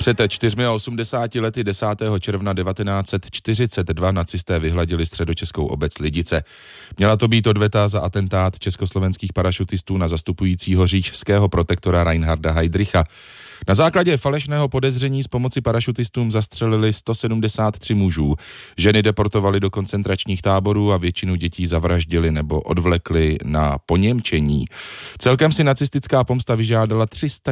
Před 84 lety 10. června 1942 nacisté vyhladili středočeskou obec Lidice. Měla to být odveta za atentát československých parašutistů na zastupujícího říšského protektora Reinharda Heydricha. Na základě falešného podezření z pomoci parašutistům zastřelili 173 mužů. Ženy deportovali do koncentračních táborů a většinu dětí zavraždili nebo odvlekli na poněmčení. Celkem si nacistická pomsta vyžádala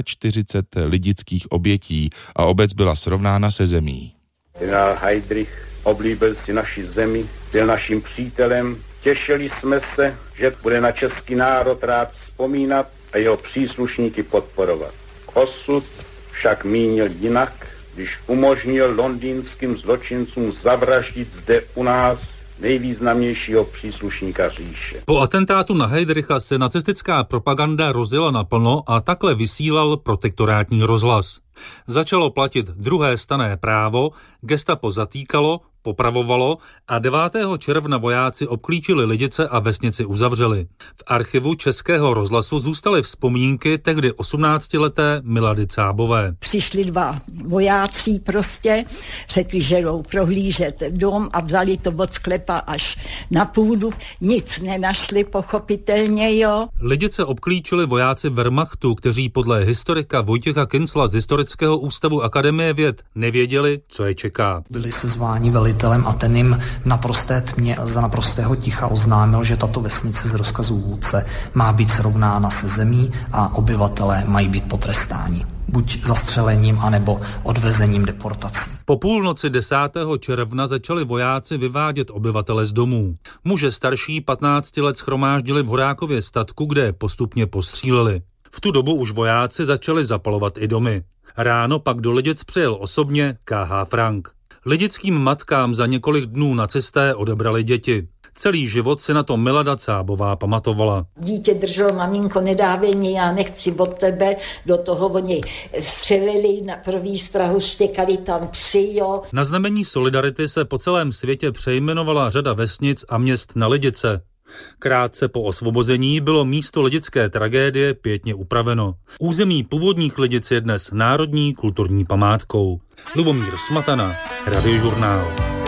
340 lidických obětí a obec byla srovnána se zemí. Generál Heydrich oblíbil si naši zemi, byl naším přítelem. Těšili jsme se, že bude na český národ rád vzpomínat a jeho příslušníky podporovat. Osud však mínil jinak, když umožnil londýnským zločincům zavraždit zde u nás nejvýznamnějšího příslušníka říše. Po atentátu na Heydricha se nacistická propaganda rozjela naplno a takhle vysílal protektorátní rozhlas. Začalo platit druhé stanné právo, gestapo zatýkalo, popravovalo a 9. června vojáci obklíčili Lidice a vesnici uzavřeli. V archivu Českého rozhlasu zůstaly vzpomínky tehdy 18leté Milady Cábové. Přišli dva vojáci řekli, že jdou prohlížet dom a vzali to od sklepa až na půdu. Nic nenašli, pochopitelně, jo. Lidice obklíčili vojáci Wehrmachtu, kteří podle historika Vojtěcha Kincla z Historického ústavu Akademie věd nevěděli, co je čeká. Byli se zváni velitelem a ten jim v naprosté tmě za naprostého ticha oznámil, že tato vesnice z rozkazu vůdce má být srovnána se zemí a obyvatelé mají být potrestáni. Buď zastřelením, anebo odvezením deportací. Po půlnoci 10. června začali vojáci vyvádět obyvatele z domů. Muže starší 15 let shromáždili v Horákově statku, kde postupně postříleli. V tu dobu už vojáci začali zapalovat i domy. Ráno pak do Lidic přijel osobně K.H. Frank. Lidickým matkám za několik dnů nacisté odebrali děti. Celý život si na to Milada Cábová pamatovala. Dítě drželo, maminko, nedávej mě, já nechci od tebe, do toho oni střelili, na první strahu štěkali tam psi, jo. Na znamení solidarity se po celém světě přejmenovala řada vesnic a měst na Lidice. Krátce po osvobození bylo místo lidické tragédie pěkně upraveno. Území původních Lidic je dnes národní kulturní památkou. Lubomír Smatana, Radiožurnál.